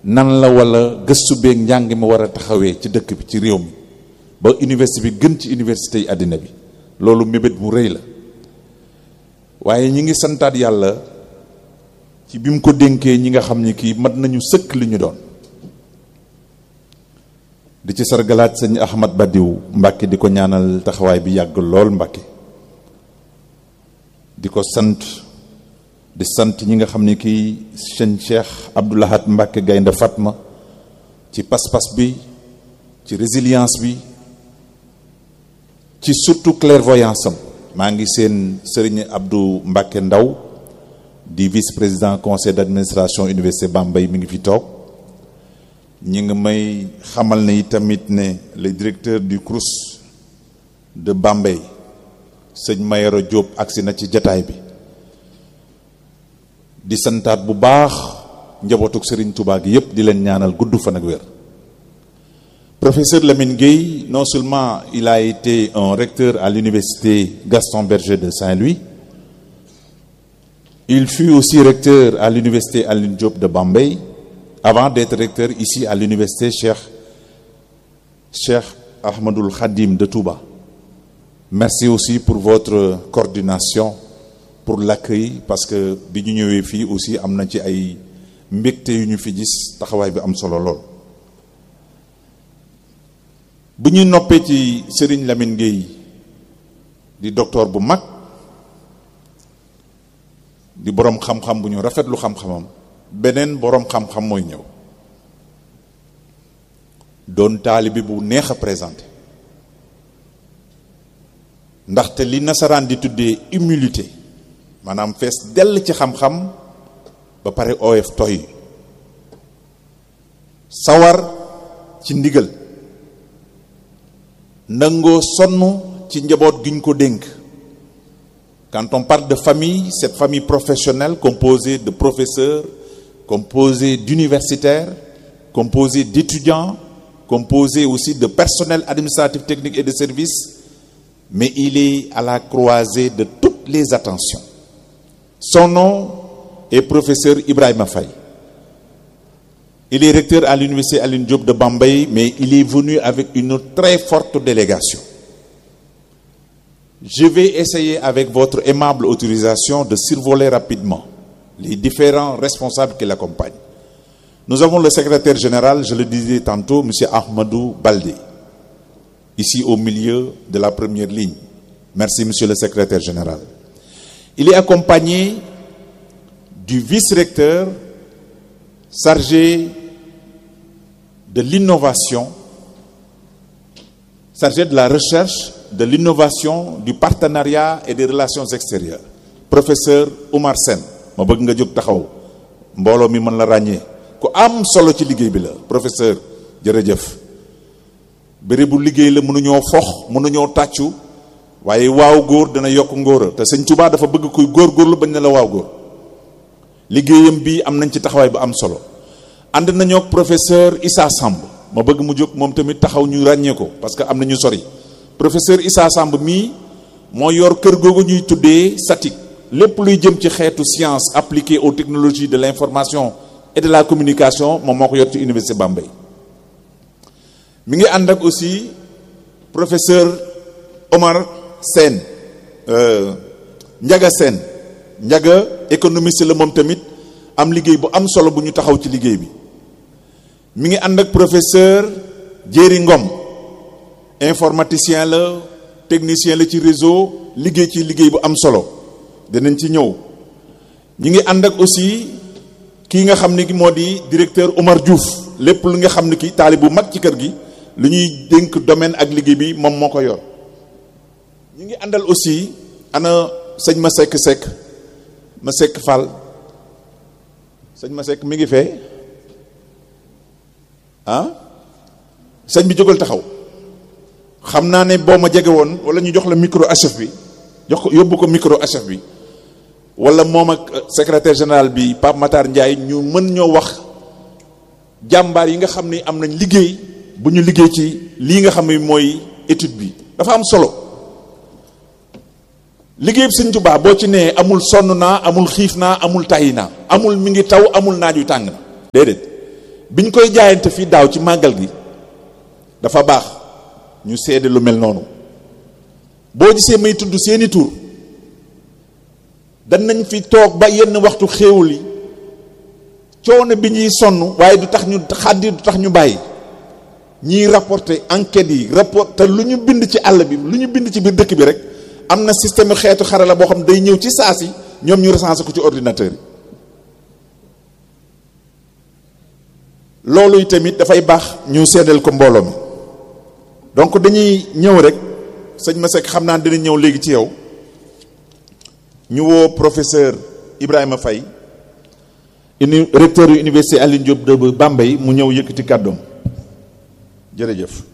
nan la wala gëstu beeg njàng mi war a taxawee ci dëkk bi ci réew mi ba université bi gën ci université yi àddina bi loolu mébét mu rëy la waaye ñi ngi santaat yàlla ci bi mu ko dénkee ñi nga xam ni kii mat nañu sëkk li ñu doon di ci sargalaat sëñ Ahmad Badiou Mbàkke di ko ñaanal taxawaay bi yàgg lool Mbàkke di ko sant di sant ñi nga xam ni kii sëñ Cheikh Abdou Lahad Mbàkke Gaynde Fatma ci pas-pas bi ci résilience bi ci surtout clairvoyance am maa ngi seen sëriñ Abdou Mbàkke Ndaw di vice-président conseil d'administration université Bambey mi ngi fi toog ñi ngi may xamal ne tamit ne le directeur du CROUS de Bambey sëñ Mayoro Diop agsi na ci jataay bi di santaat bu baax njabootuk Serigne Touba gi yépp di leen ñaanal gudd fan ak wér. Professeur Lamine Gueye, non seulement il a été un recteur à l'université Gaston Berger de Saint-Louis, il fut aussi recteur à l'université Alioune Diop de Bambey avant d'être recteur ici à l'université Cheikh Ahmadoul Khadim de Touba. Merci aussi pour votre coordination, pour l'accueil, parce que bi ñu ñëwee fii aussi am na ci ay mbégte yu ñu fi gis taxawaay bi am solo lool. bu ñu noppee ci Serigne Lamine Gueye di docteur bu mag di boroom xam-xam bu ñu rafetlu xam-xamam beneen boroom xam-xam mooy ñëw doon taalibe bu neex a présenté ndaxte li nasaraan di tuddee humilité maanaam fees dell ci xam-xam ba pare oyof toy sawar ci ndigal nangoo sonn ci njaboot gi ñu ko dénk. Quand on parle de famille, cette famille professionnelle composée de professeurs, composée d'universitaires, composée d'étudiants, composée aussi de personnel administratif, technique et de services, mais il est à la croisée de toutes les attentions. Son nom est professeur Ibrahima Faye. Il est recteur à l'université Alioune Diop de Bambey, mais il est venu avec une très forte délégation. Je vais essayer, avec votre aimable autorisation, de survoler rapidement les différents responsables qui l'accompagnent. Nous avons le secrétaire général, je le disais tantôt, M. Ahmadou Baldé, ici au milieu de la première ligne. Merci, Monsieur le secrétaire général. Il est accompagné du vice-recteur chargé de l'innovation, chargé de la recherche, de l'innovation, du partenariat et des relations extérieures, professeur Oumar Sène. ma bëgg nga jóg taxaw mbooloo mi mën la ràññee ku am solo ci liggéey bi la professeur jërëjëf bérébu liggéey la mënuñoo fox mënuñoo tàccu waaye waaw góor dana yokk ngóora te sëñ Touba dafa bëgg kuy góorgóorlu bañ na la waaw góor liggéeyam bi am nañ ci taxawaay bu am solo ànd nañoo ak professeur Issa Samb ma bëgg mu jóg moom tamit taxaw ñu ràññee ko parce que am na ñu sori professeur Issa Samb mii moo yor kër googu ñuy tuddee SATIC lépp luy jëm ci xeetu science appliquée aux technologies de l'information et de la communication moom moo ko yor ci université Bambey mi ngi ànd ak aussi professeur Omar Sène Ndiaga Sène Ndiaga économiste la moom tamit am liggéey bu am solo bu ñu taxaw ci liggéey bi mi ngi ànd ak professeur Jéeri Ngom informaticien la technicien la ci réseau liggéey ci liggéey bu am solo dinañ ci ñëw ñi ngi ànd ak aussi kii nga xam ne moo di directeur Omar Diouf lépp lu nga xam ne kii taalib bu mag ci kër gi lu ñuy dénk domaine ak liggéey bi moom moo ko yor ñi ngi àndal aussi ana sëñ Masek Fall sëñ Masek mi ngi fee sëñ bi jógal taxaw xam naa ne boo ma jege woon wala ñu jox la micro HF bi jox ko yóbbu ko micro HF bi wala moom ak secrétaire général bi Pape Matar Ndiaye ñu mën ñoo wax jàmbaar yi nga xam ne am nañ liggéey bu ñu liggéey ci lii nga xam ne mooy étude bi dafa am solo liggéey bi Sëñ Tuubaa boo ci nee amul sonn naa amul xiif naa amul tàyyi naa amul mi ngi taw amul naaj yu tàng na déedéet biñ koy jaayante fii daaw ci màggal gi dafa baax ñu seede lu mel noonu. boo gisee may tudd seeni tur danañ fi toog ba yenn waxtu xéewul yi coono bi ñuy sonn waaye du tax ñu xaddi du tax ñu bàyyi ñiy rapporter enquêtes yi rapport te lu ñu bind ci àll bi lu ñu bind ci biir dëkk bi rek am na système xeetu xarala boo xam day ñëw ci saa si ñoom ñu recensé ko ci ordinateur yi. loolu tamit dafay baax ñu seddal ko mbooloo mi donc dañuy ñëw rek sëñ Masek xam naa dina ñëw léegi ci yow ñu woo professeur Ibrahima Faye recteur yu université Alioune Diop de Bambey mu ñëw yëkkati kàddoom jërëjëf.